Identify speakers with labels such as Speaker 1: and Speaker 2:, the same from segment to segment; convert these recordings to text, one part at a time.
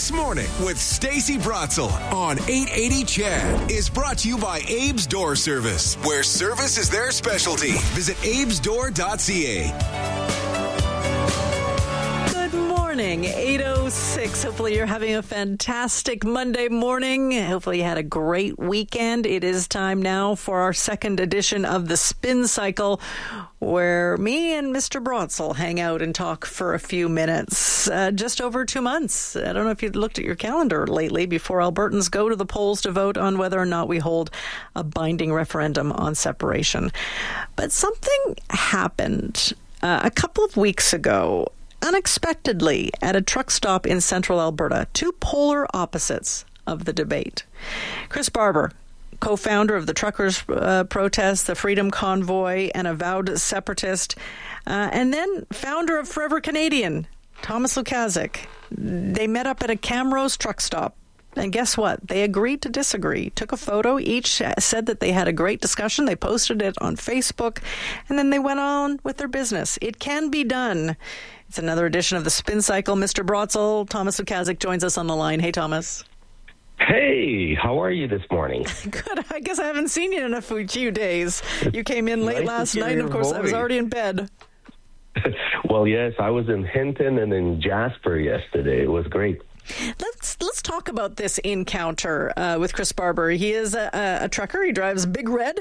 Speaker 1: This Morning with Stacey Brotzel on 880 CHED is brought to you by Abe's Door Service, where service is their specialty. Visit abesdoor.ca.
Speaker 2: Good morning, 8:06. Hopefully you're having a fantastic Monday morning. Hopefully you had a great weekend. It is time now for our second edition of the Spin Cycle, where me and Mr. Brotzel hang out and talk for a few minutes. Just over 2 months. I don't know if you've looked at your calendar lately before Albertans go to the polls to vote on whether or not we hold a binding referendum on separation. But something happened a couple of weeks ago, unexpectedly, at a truck stop in central Alberta, two polar opposites of the debate. Chris Barber, co-founder of the truckers' protest, the Freedom Convoy, and avowed separatist, and then founder of Forever Canadian, Thomas Lukaszuk. They met up at a Camrose truck stop. And guess what? They agreed to disagree, took a photo, each said that they had a great discussion. They posted it on Facebook, and then they went on with their business. It can be done. It's another edition of the Spin Cycle. Mr. Brotzel, Thomas Lukaszuk joins us on the line. Hey, Thomas.
Speaker 3: Hey, how are you this morning?
Speaker 2: Good. I guess I haven't seen you in a few days. You came in late last night, and of course, I was already in bed.
Speaker 3: Well, yes, I was in Hinton and in Jasper yesterday. It was great.
Speaker 2: Let's talk about this encounter with Chris Barber. He is a trucker. He drives Big Red,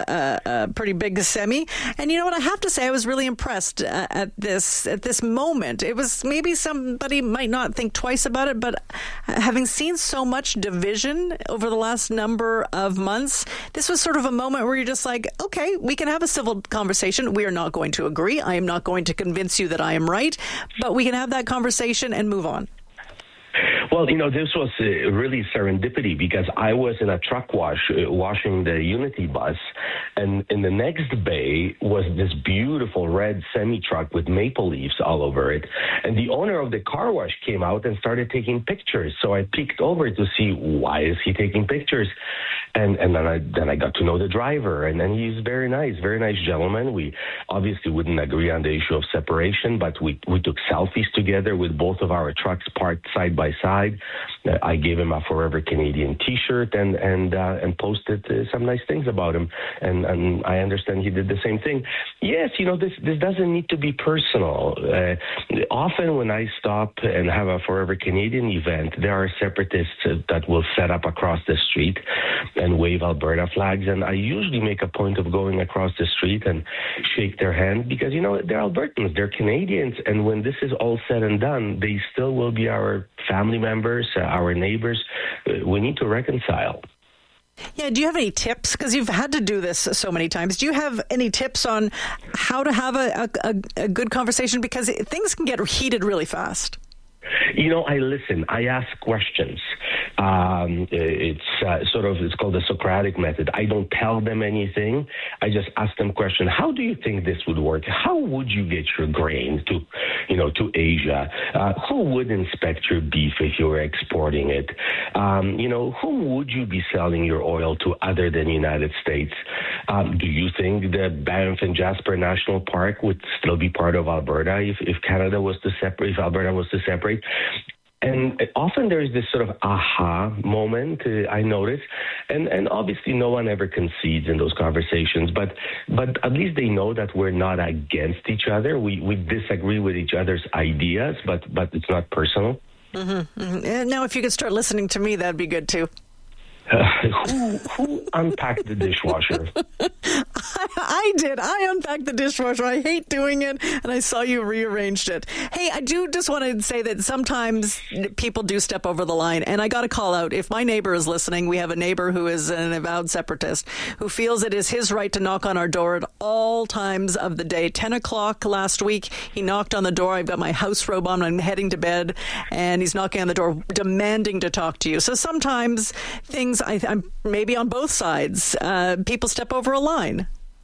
Speaker 2: a pretty big semi. And you know what? I have to say, I was really impressed at this moment. It was maybe somebody might not think twice about it, but having seen so much division over the last number of months, this was sort of a moment where you're just like, okay, we can have a civil conversation. We are not going to agree. I am not going to convince you that I am right, but we can have that conversation and move on.
Speaker 3: Well, you know, this was really serendipity because I was in a truck wash washing the Unity bus, and in the next bay was this beautiful red semi-truck with maple leaves all over it. And the owner of the car wash came out and started taking pictures. So I peeked over to see why is he taking pictures. And then I got to know the driver, and he's very nice gentleman. We obviously wouldn't agree on the issue of separation, but we took selfies together with both of our trucks parked side by side. I gave him a Forever Canadian T-shirt and posted some nice things about him, and I understand he did the same thing. Yes, you know, this doesn't need to be personal. Often when I stop and have a Forever Canadian event, there are separatists that will set up across the street and wave Alberta flags, and I usually make a point of going across the street and shake their hand because, you know, they're Albertans, they're Canadians, and when this is all said and done, they still will be our family members, our neighbors. We need to reconcile.
Speaker 2: Yeah, do you have any tips? Because you've had to do this so many times. Do you have any tips on how to have a good conversation? Because things can get heated really fast.
Speaker 3: You know, I listen. I ask questions. It's called the Socratic method. I don't tell them anything. I just ask them questions. How do you think this would work? How would you get your grain to Asia? Who would inspect your beef if you were exporting it? Whom would you be selling your oil to other than the United States? Do you think the Banff and Jasper National Park would still be part of Alberta if Canada was to separate, if Alberta was to separate? And often there is this sort of aha moment, I notice, and obviously no one ever concedes in those conversations, but at least they know that we're not against each other. We disagree with each other's ideas, but it's not personal.
Speaker 2: Mm-hmm. Mm-hmm. Now, if you could start listening to me, that'd be good too.
Speaker 3: Who unpacked the dishwasher?
Speaker 2: I did. I unpacked the dishwasher. I hate doing it, and I saw you rearranged it. Hey, I do just want to say that sometimes people do step over the line, and I got to call out, if my neighbor is listening, we have a neighbor who is an avowed separatist, who feels it is his right to knock on our door at all times of the day. 10 o'clock last week, he knocked on the door. I've got my house robe on. I'm heading to bed, and he's knocking on the door, demanding to talk to you. So sometimes things, I'm maybe on both sides, people step over a line.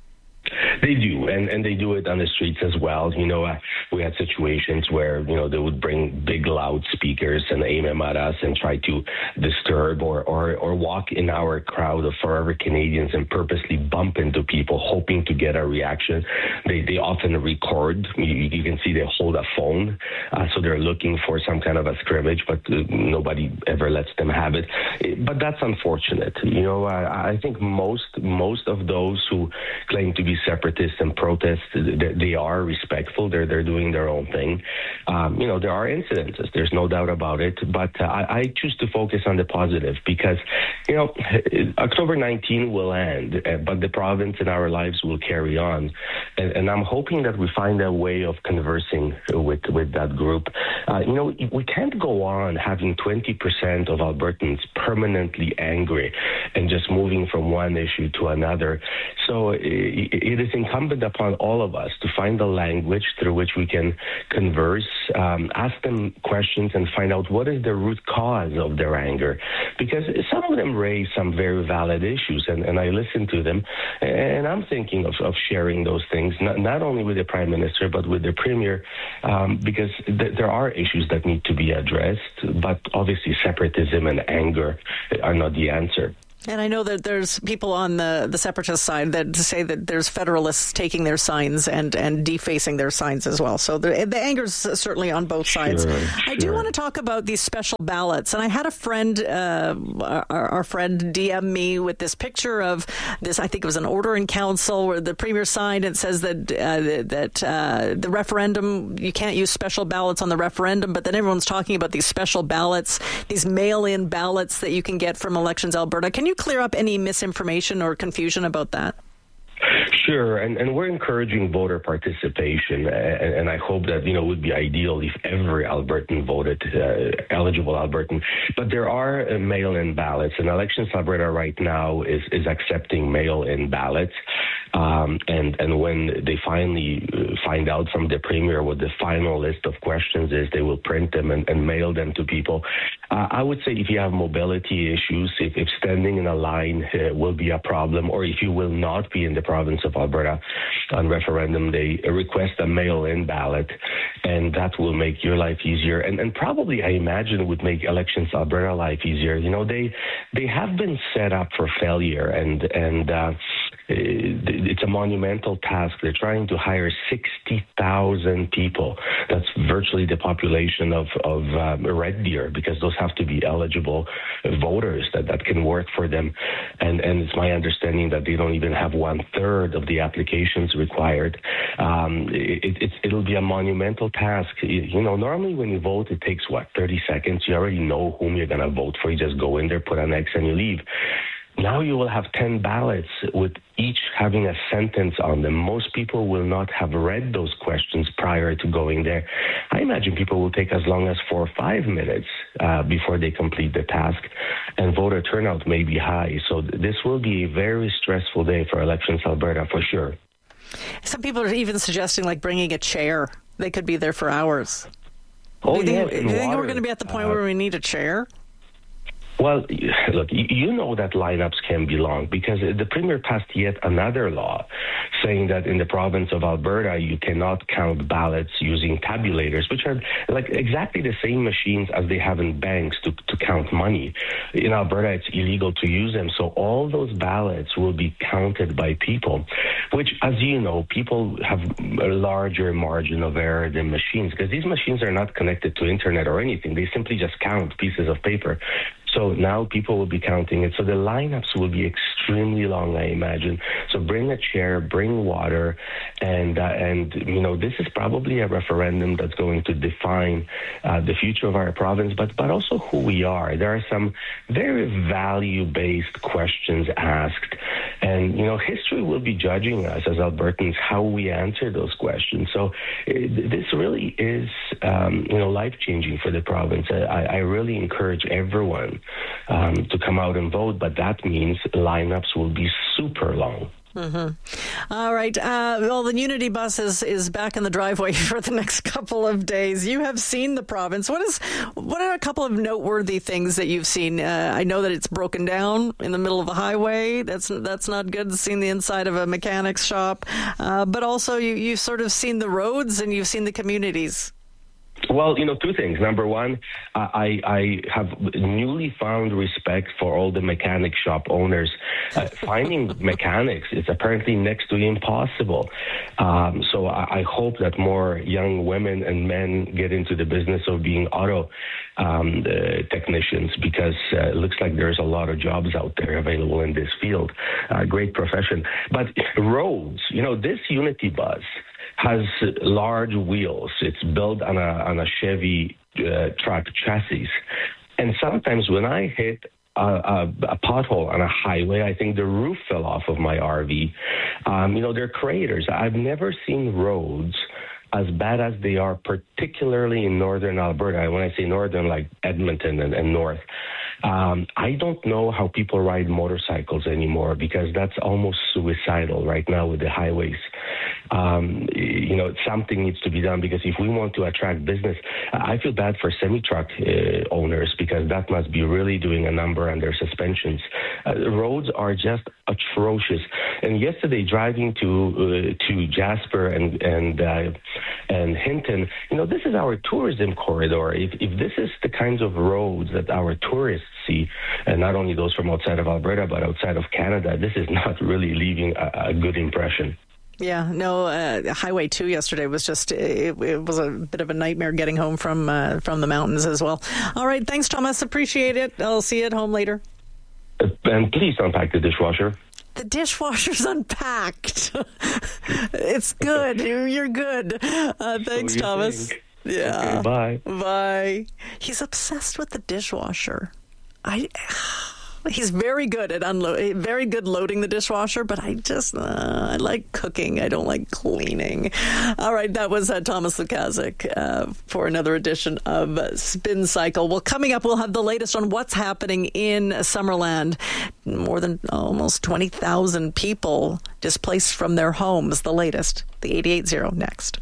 Speaker 3: They do, and they do it on the streets as well. We had situations where, they would bring big loudspeakers and aim them at us and try to disturb or walk in our crowd of forever Canadians and purposely bump into people, hoping to get a reaction. They often record. You can see they hold a phone, so they're looking for some kind of a scrimmage, but nobody ever lets them have it. But that's unfortunate. I think most of those who claim to be separatists and protest, they are respectful. They're doing their own thing. There are incidences. There's no doubt about it. But I choose to focus on the positive because, October 19 will end, but the province and our lives will carry on. And I'm hoping that we find a way of conversing with that group. We can't go on having 20% of Albertans permanently angry and just moving from one issue to another. So it is incumbent upon all of us to find a language through which we can converse, ask them questions, and find out what is the root cause of their anger. Because some of them raise some very valid issues, and I listen to them, and I'm thinking of sharing those things, not only with the Prime Minister, but with the Premier, because there are issues that need to be addressed, but obviously separatism and anger are not the answer.
Speaker 2: And I know that there's people on the separatist side that say that there's federalists taking their signs and defacing their signs as well. So the anger's certainly on both sides.
Speaker 3: Sure.
Speaker 2: I do want to talk about these special ballots. And I had a friend, our friend DM me with this picture of this, I think it was an order in council where the Premier signed and says that the referendum, you can't use special ballots on the referendum, but then everyone's talking about these special ballots, these mail-in ballots that you can get from Elections Alberta. Can you clear up any misinformation or confusion about that?
Speaker 3: Sure, and we're encouraging voter participation, and I hope that, it would be ideal if every Albertan voted, eligible Albertan. But there are mail-in ballots, and Elections Alberta right now is accepting mail-in ballots. And when they finally find out from the Premier what the final list of questions is, they will print them and mail them to people. I would say if you have mobility issues, if standing in a line will be a problem, or if you will not be in the province of Alberta on referendum day, request a mail-in ballot, and that will make your life easier. And probably, I imagine, would make Elections Alberta life easier. They have been set up for failure, and it's a monumental task. They're trying to hire 60,000 people. That's virtually the population of Red Deer, because those have to be eligible voters that can work for them. And it's my understanding that they don't even have 1/3 of the applications required. It'll be a monumental task. Normally when you vote, it takes, 30 seconds? You already know whom you're going to vote for. You just go in there, put an X, and you leave. Now you will have 10 ballots with each having a sentence on them. Most people will not have read those questions prior to going there. I imagine people will take as long as 4 or 5 minutes before they complete the task, and voter turnout may be high. So this will be a very stressful day for Elections Alberta for sure.
Speaker 2: Some people are even suggesting bringing a chair. They could be there for hours.
Speaker 3: Oh,
Speaker 2: do you think we're going to be at the point where we need a chair?
Speaker 3: Well, look, that lineups can be long because the Premier passed yet another law saying that in the province of Alberta, you cannot count ballots using tabulators, which are exactly the same machines as they have in banks to count money. In Alberta, it's illegal to use them. So all those ballots will be counted by people, which, as you know, people have a larger margin of error than machines because these machines are not connected to internet or anything. They simply just count pieces of paper. So now people will be counting it. So the lineups will be extremely long, I imagine. So bring a chair, bring water, and this is probably a referendum that's going to define the future of our province, but also who we are. There are some very value-based questions asked, and history will be judging us as Albertans how we answer those questions. So this really is life-changing for the province. I really encourage everyone to come out and vote, but that means lineups will be super long.
Speaker 2: All right. Well, the Unity bus is back in the driveway for the next couple of days. You have seen the province. What are a couple of noteworthy things that you've seen? I know that it's broken down in the middle of a highway. That's not good. Seeing the inside of a mechanic's shop, but also you've sort of seen the roads and you've seen the communities.
Speaker 3: Well, two things. Number one, I have newly found respect for all the mechanic shop owners. Finding mechanics is apparently next to impossible. So I hope that more young women and men get into the business of being auto technicians, because it looks like there's a lot of jobs out there available in this field. Great profession. But roads, this Unity bus has large wheels. It's built on a Chevy truck chassis. And sometimes when I hit a pothole on a highway, I think the roof fell off of my RV. They're craters. I've never seen roads as bad as they are, particularly in northern Alberta. And when I say northern, like Edmonton and north. I don't know how people ride motorcycles anymore, because that's almost suicidal right now with the highways. Something needs to be done, because if we want to attract business, I feel bad for semi-truck owners, because that must be really doing a number on their suspensions. Roads are just atrocious. And yesterday, driving to Jasper and Hinton, this is our tourism corridor. If this is the kinds of roads that our tourists see, and not only those from outside of Alberta, but outside of Canada, this is not really leaving a good impression.
Speaker 2: Yeah, no, Highway 2 yesterday was just, it was a bit of a nightmare getting home from the mountains as well. All right, thanks, Thomas. Appreciate it. I'll see you at home later.
Speaker 3: And please unpack the dishwasher.
Speaker 2: The dishwasher's unpacked. It's good. You're good. Thanks, Thomas.
Speaker 3: Think?
Speaker 2: Yeah.
Speaker 3: Okay, bye.
Speaker 2: Bye. He's obsessed with the dishwasher. He's very good at very good loading the dishwasher, but I like cooking. I don't like cleaning. All right, that was Thomas Lukaszuk for another edition of Spin Cycle. Well, coming up, we'll have the latest on what's happening in Summerland. More than almost 20,000 people displaced from their homes. The latest, the 88.0 next.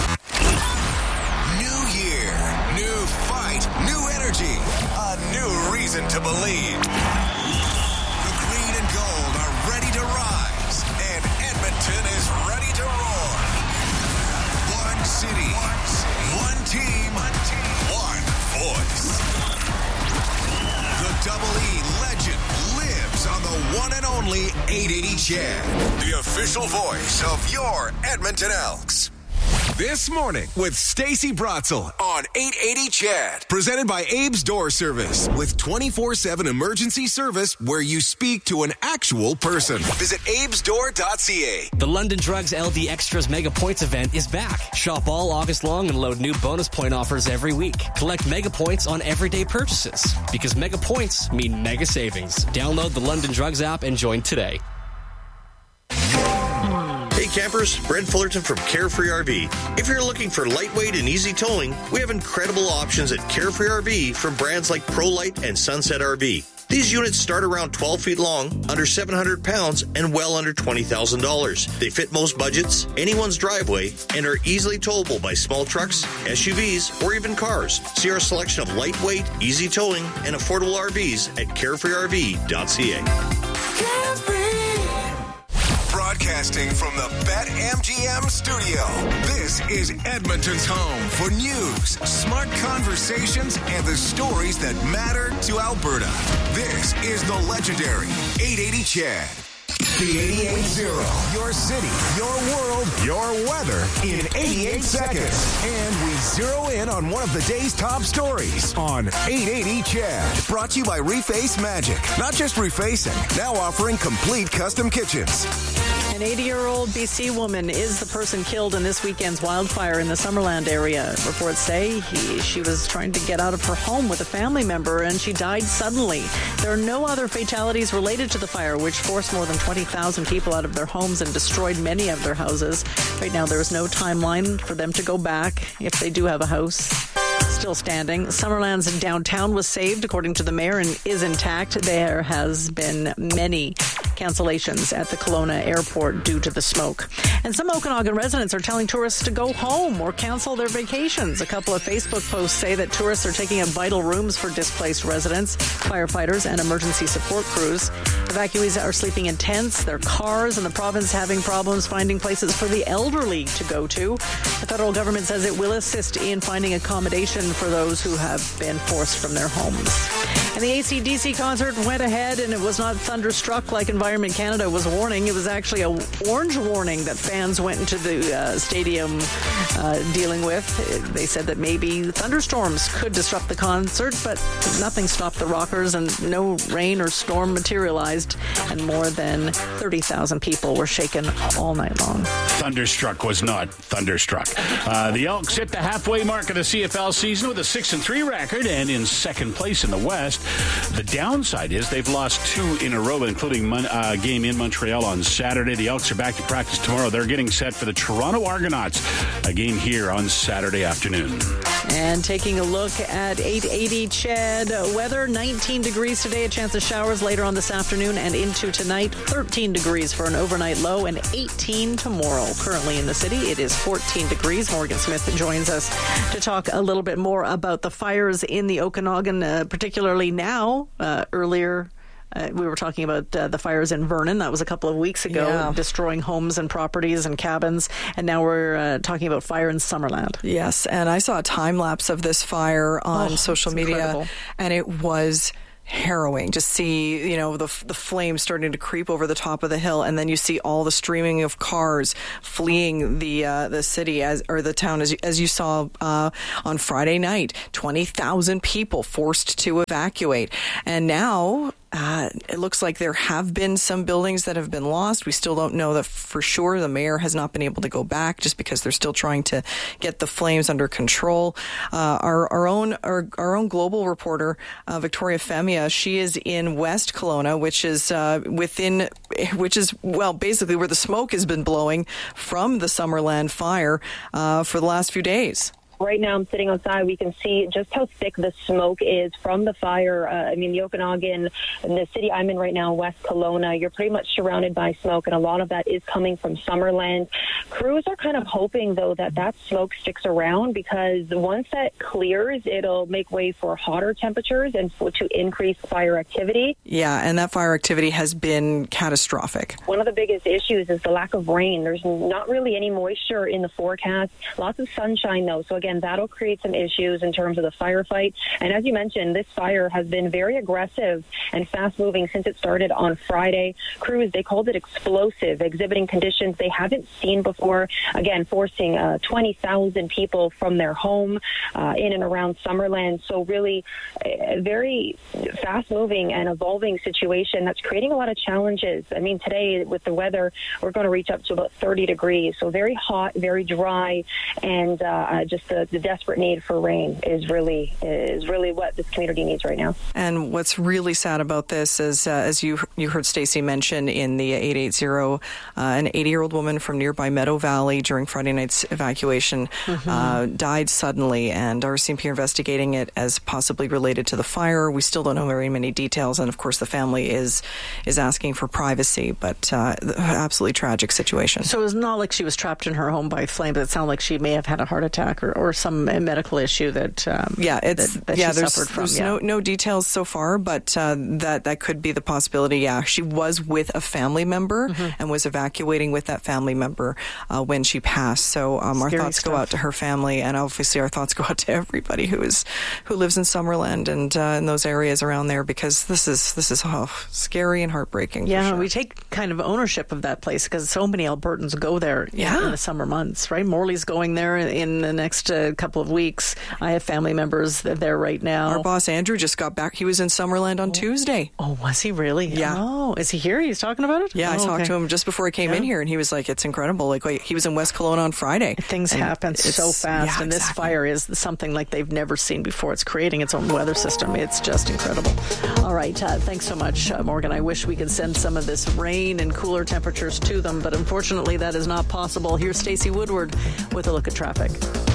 Speaker 1: New year, new fight, new energy, a new reason to believe. The green and gold are ready to rise, and Edmonton is ready to roar. One city, one team, one voice. The Double E legend lives on the one and only 880 CHED, the official voice of your Edmonton Elks. This morning with Stacey Bratzel on 880 CHED. Presented by Abe's Door Service. With 24/7 emergency service where you speak to an actual person. Visit abesdoor.ca.
Speaker 4: The London Drugs LD Extras Mega Points event is back. Shop all August long and load new bonus point offers every week. Collect Mega Points on everyday purchases. Because Mega Points mean mega savings. Download the London Drugs app and join today.
Speaker 5: Hey campers, Brent Fullerton from Carefree RV. If you're looking for lightweight and easy towing, we have incredible options at Carefree RV from brands like ProLite and Sunset RV. These units start around 12 feet long, under 700 pounds, and well under $20,000. They fit most budgets, anyone's driveway, and are easily towable by small trucks, SUVs, or even cars. See our selection of lightweight, easy towing, and affordable RVs at carefreerv.ca.
Speaker 1: Broadcasting from the BetMGM studio, this is Edmonton's home for news, smart conversations, and the stories that matter to Alberta. This is the legendary 880 CHED. The 88.0, your city, your world, your weather in 88 seconds. And we zero in on one of the day's top stories on 880 CHED. Brought to you by Reface Magic. Not just refacing, now offering complete custom kitchens.
Speaker 2: An 80-year-old BC woman is the person killed in this weekend's wildfire in the Summerland area. Reports say she was trying to get out of her home with a family member and she died suddenly. There are no other fatalities related to the fire, which forced more than 20,000 people out of their homes and destroyed many of their houses. Right now, there is no timeline for them to go back if they do have a house still standing. Summerland's downtown was saved, according to the mayor, and is intact. There has been many cancellations at the Kelowna airport due to the smoke. And some Okanagan residents are telling tourists to go home or cancel their vacations. A couple of Facebook posts say that tourists are taking up vital rooms for displaced residents, firefighters, and emergency support crews. Evacuees are sleeping in tents, their cars, and the province having problems finding places for the elderly to go to. The federal government says it will assist in finding accommodation for those who have been forced from their homes. And the AC/DC concert went ahead, and it was not thunderstruck like Environment Canada was warning. It was actually a orange warning that fans went into the stadium dealing with. They said that maybe thunderstorms could disrupt the concert, but nothing stopped the Rockers, and no rain or storm materialized, and more than 30,000 people were shaken all night long.
Speaker 6: Thunderstruck was not thunderstruck. The Elks hit the halfway mark of the CFL season with a 6-3 record and in second place in the West. The downside is they've lost 2 in a row, including a game in Montreal on Saturday. The Elks are back to practice tomorrow. They're getting set for the Toronto Argonauts, a game here on Saturday afternoon.
Speaker 2: And taking a look at 880 Chad weather, 19 degrees today, a chance of showers later on this afternoon and into tonight, 13 degrees for an overnight low and 18 tomorrow. Currently in the city, it is 14 degrees. Morgan Smith joins us to talk a little bit more about the fires in the Okanagan, particularly now. Earlier, we were talking about the fires in Vernon. That was a couple of weeks ago, destroying homes and properties and cabins. And now we're talking about fire in Summerland.
Speaker 7: Yes, and I saw a time lapse of this fire on social media,
Speaker 2: incredible.
Speaker 7: And it was harrowing to see, the flames starting to creep over the top of the hill, and then you see all the streaming of cars fleeing the city or the town as you saw on Friday night. 20,000 people forced to evacuate, and now it looks like there have been some buildings that have been lost. We still don't know that for sure. The mayor has not been able to go back just because they're still trying to get the flames under control. Our own global reporter, Victoria Femia, she is in West Kelowna, which is basically where the smoke has been blowing from the Summerland fire for the last few days.
Speaker 8: Right now, I'm sitting outside. We can see just how thick the smoke is from the fire. The Okanagan, and the city I'm in right now, West Kelowna, you're pretty much surrounded by smoke, and a lot of that is coming from Summerland. Crews are kind of hoping, though, that smoke sticks around, because once that clears, it'll make way for hotter temperatures and to increase fire activity.
Speaker 7: Yeah, and that fire activity has been catastrophic.
Speaker 8: One of the biggest issues is the lack of rain. There's not really any moisture in the forecast. Lots of sunshine, though. So again, that'll create some issues in terms of the firefight. And as you mentioned, this fire has been very aggressive and fast-moving since it started on Friday. Crews, they called it explosive, exhibiting conditions they haven't seen before. Again, forcing 20,000 people from their home in and around Summerland. So really a very fast-moving and evolving situation that's creating a lot of challenges. I mean, today with the weather, we're going to reach up to about 30 degrees. So very hot, very dry, and just the desperate need for rain is really what this community needs right now.
Speaker 7: And what's really sad about this is, as you heard Stacey mention in the 880, an 80-year-old woman from nearby Meadow Valley during Friday night's evacuation died suddenly, and RCMP are investigating it as possibly related to the fire. We still don't know very many details, and of course the family is asking for privacy, but absolutely tragic situation.
Speaker 2: So it's not like she was trapped in her home by flames. It sounded like she may have had a heart attack or some medical issue that she suffered from.
Speaker 7: There's no details so far, but that could be the possibility. Yeah, she was with a family member and was evacuating with that family member when she passed. So our thoughts go out to her family, and obviously our thoughts go out to everybody who lives in Summerland and in those areas around there, because this is scary and heartbreaking.
Speaker 2: Yeah,
Speaker 7: for sure.
Speaker 2: We take kind of ownership of that place because so many Albertans go there in the summer months, right? Morley's going there in the next couple of weeks. I have family members there right now.
Speaker 7: Our boss Andrew just got back. He was in Summerland on Tuesday.
Speaker 2: Oh, was he really?
Speaker 7: Yeah.
Speaker 2: Oh, is he here? He's talking about it?
Speaker 7: Yeah, I talked to him just before I came in here, and he was like, it's incredible. Like he was in West Kelowna on Friday.
Speaker 2: Things happen so fast, and this fire is something like they've never seen before. It's creating its own weather system. It's just incredible. All right, thanks so much, Morgan. I wish we could send some of this rain and cooler temperatures to them, but unfortunately that is not possible. Here's Stacey Woodward with a look at traffic.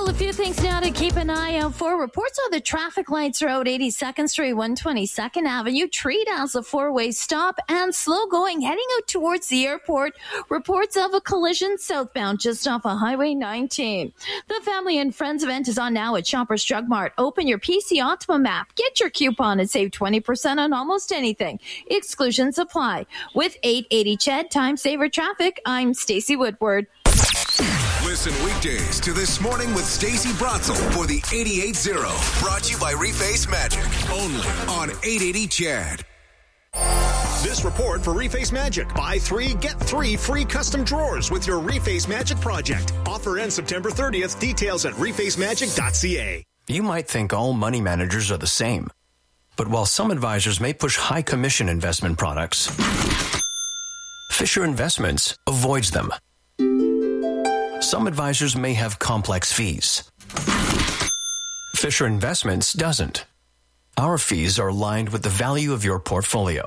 Speaker 9: Well, a few things now to keep an eye out for. Reports on the traffic lights throughout 82nd Street, 122nd Avenue. Treat as a four-way stop and slow going heading out towards the airport. Reports of a collision southbound just off of Highway 19. The Family and Friends event is on now at Shoppers Drug Mart. Open your PC Optimum app. Get your coupon and save 20% on almost anything. Exclusions apply. With 880 CHED Time Saver Traffic, I'm Stacey Woodward.
Speaker 1: Listen weekdays to This Morning with Stacey Bratzel for the 88.0. Brought to you by Reface Magic. Only on 880 CHED.
Speaker 10: This report for Reface Magic. Buy 3, get 3 free custom drawers with your Reface Magic project. Offer ends September 30th. Details at refacemagic.ca.
Speaker 11: You might think all money managers are the same. But while some advisors may push high commission investment products, Fisher Investments avoids them. Some advisors may have complex fees. Fisher Investments doesn't. Our fees are aligned with the value of your portfolio.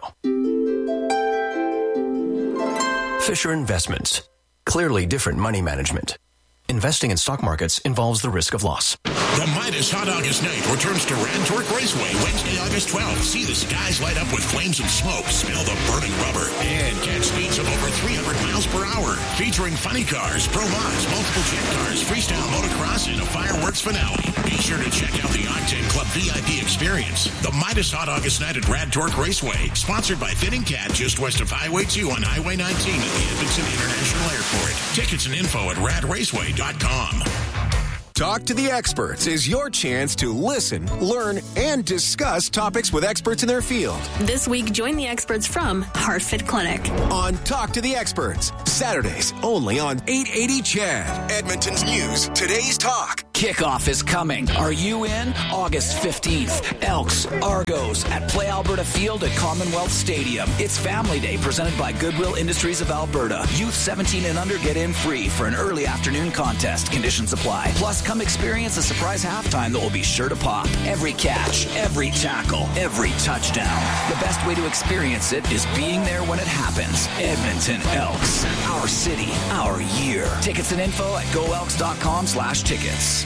Speaker 11: Fisher Investments. Clearly different money management. Investing in stock markets involves the risk of loss.
Speaker 12: The Midas Hot August Night returns to Rantork Raceway Wednesday, August 12th. See the skies light up with flames and smoke, smell the burning rubber, and catch speeds of over 300 miles per hour. Featuring funny cars, pro mods, multiple jet cars, freestyle motocross, and a fireworks finale. Be sure to check out the Octane Club VIP experience. The Midas Hot August Night at Rantork Raceway, sponsored by Thinning Cat, just west of Highway 2 on Highway 19 at the Edmonton International Airport. Tickets and info at radraceway.com.
Speaker 1: Talk to the Experts is your chance to listen, learn, and discuss topics with experts in their field.
Speaker 13: This week, join the experts from HeartFit Clinic.
Speaker 1: On Talk to the Experts, Saturdays only on 880 CHED. Edmonton's News, Today's Talk.
Speaker 14: Kickoff is coming. Are you in? August 15th. Elks, Argos at Play Alberta Field at Commonwealth Stadium. It's Family Day presented by Goodwill Industries of Alberta. Youth 17 and under get in free for an early afternoon contest. Conditions apply. Plus, come experience a surprise halftime that will be sure to pop. Every catch, every tackle, every touchdown. The best way to experience it is being there when it happens. Edmonton Elks. Our city, our year. Tickets and info at goelks.com/tickets.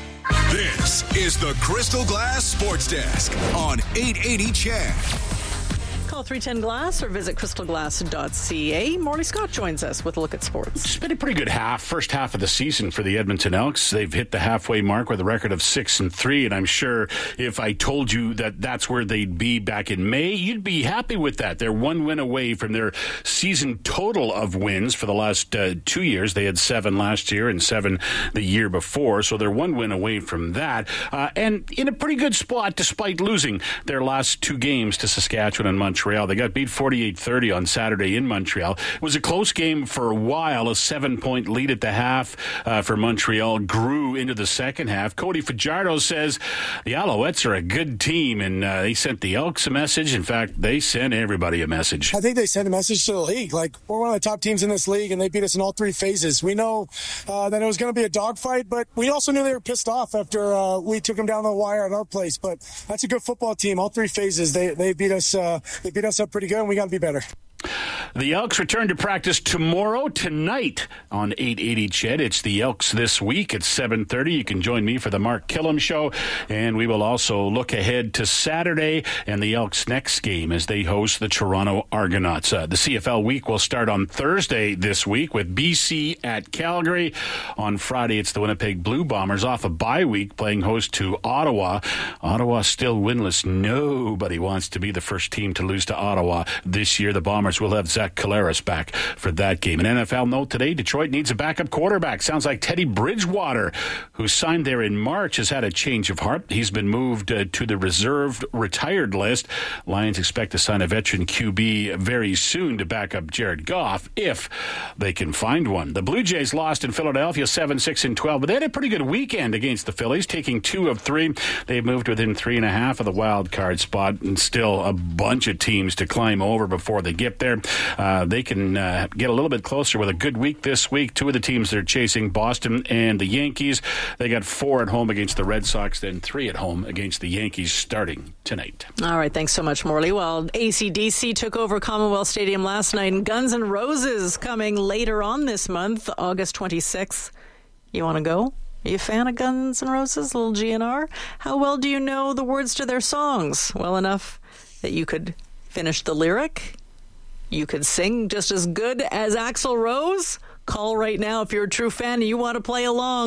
Speaker 1: This is the Crystal Glass Sports Desk on 880 CHED.
Speaker 2: Call 310-GLASS or visit crystalglass.ca. Morley Scott joins us with a look at sports.
Speaker 6: It's been a pretty good first half of the season for the Edmonton Elks. They've hit the halfway mark with a record of 6-3, and I'm sure if I told you that that's where they'd be back in May, you'd be happy with that. They're one win away from their season total of wins for the last 2 years. They had 7 last year and 7 the year before, so they're one win away from that. And in a pretty good spot despite losing their last 2 games to Saskatchewan and Montreal. They got beat 48-30 on Saturday in Montreal. It was a close game for a while. A 7-point lead at the half for Montreal grew into the second half. Cody Fajardo says the Alouettes are a good team, and they sent the Elks a message. In fact, they sent everybody a message.
Speaker 15: I think they sent a message to the league. Like, we're one of the top teams in this league, and they beat us in all 3 phases. We know that it was going to be a dogfight, but we also knew they were pissed off after we took them down the wire at our place. But that's a good football team. All 3 phases, they beat us. They beat us up pretty good, and we got to be better.
Speaker 6: The Elks return to practice tonight on 880 CHED. It's the Elks this week at 7:30. You can join me for the Mark Killam Show, and we will also look ahead to Saturday and the Elks' next game as they host the Toronto Argonauts. The CFL week will start on Thursday this week with BC at Calgary. On Friday, it's the Winnipeg Blue Bombers off a bye week playing host to Ottawa. Ottawa still winless. Nobody wants to be the first team to lose to Ottawa this year. The Bombers will have Zach Collaros back for that game. An NFL note today, Detroit needs a backup quarterback. Sounds like Teddy Bridgewater, who signed there in March, has had a change of heart. He's been moved to the reserved retired list. Lions expect to sign a veteran QB very soon to back up Jared Goff if they can find one. The Blue Jays lost in Philadelphia 7-6-12, but they had a pretty good weekend against the Phillies, taking 2 of 3. They've moved within 3.5 of the wild card spot, and still a bunch of teams to climb over before they get there. They can get a little bit closer with a good week this week. 2 of the teams they're chasing, Boston and the Yankees. They got 4 at home against the Red Sox, then 3 at home against the Yankees starting tonight.
Speaker 2: All right, thanks so much, Morley. Well, AC/DC took over Commonwealth Stadium last night, and Guns N' Roses coming later on this month, August 26th. You want to go? Are you a fan of Guns N' Roses, little GNR? How well do you know the words to their songs? Well enough that you could finish the lyric? You could sing just as good as Axl Rose? Call right now if you're a true fan and you want to play along.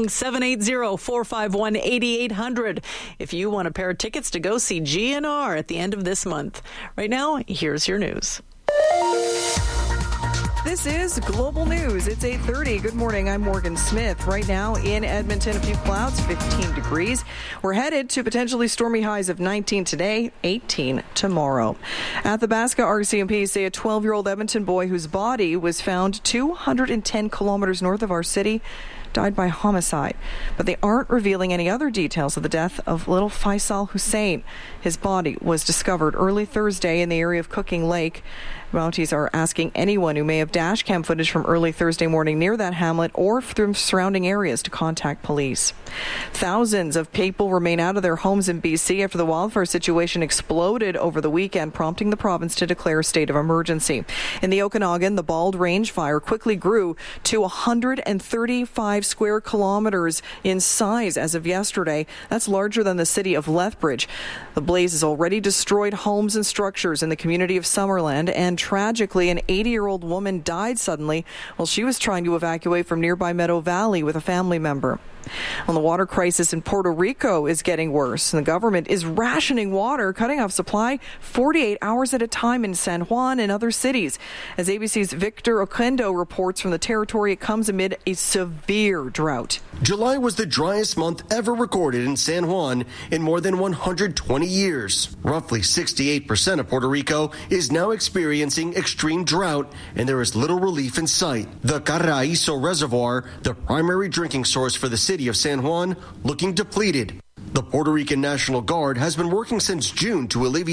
Speaker 2: 780-451-8800 if you want a pair of tickets to go see GNR at the end of this month. Right now, here's your news.
Speaker 7: This is Global News. It's 8:30. Good morning. I'm Morgan Smith. Right now in Edmonton, a few clouds, 15 degrees. We're headed to potentially stormy highs of 19 today, 18 tomorrow. Athabasca RCMP say a 12-year-old Edmonton boy whose body was found 210 kilometers north of our city died by homicide. But they aren't revealing any other details of the death of little Faisal Hussein. His body was discovered early Thursday in the area of Cooking Lake. Mounties are asking anyone who may have dash cam footage from early Thursday morning near that hamlet or from surrounding areas to contact police. Thousands of people remain out of their homes in BC after the wildfire situation exploded over the weekend, prompting the province to declare a state of emergency. In the Okanagan, the Bald Range fire quickly grew to 135 square kilometers in size as of yesterday. That's larger than the city of Lethbridge. The blaze has already destroyed homes and structures in the community of Summerland, and tragically, an 80-year-old woman died suddenly while she was trying to evacuate from nearby Meadow Valley with a family member. Well, the water crisis in Puerto Rico is getting worse, and the government is rationing water, cutting off supply 48 hours at a time in San Juan and other cities. As ABC's Victor Oquendo reports from the territory, it comes amid a severe drought.
Speaker 16: July was the driest month ever recorded in San Juan in more than 120 years. Roughly 68% of Puerto Rico is now experiencing extreme drought, and there is little relief in sight. The Carraizo Reservoir, the primary drinking source for the city of San Juan, looking depleted. The Puerto Rican National Guard has been working since June to alleviate